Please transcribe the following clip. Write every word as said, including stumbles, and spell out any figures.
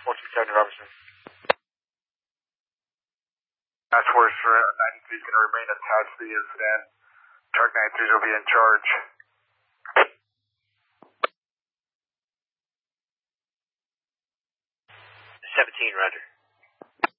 four two seven Robertson. Task Force ninety-three is going to remain attached to the incident. Truck ninety-three will be in charge. seventeen, roger.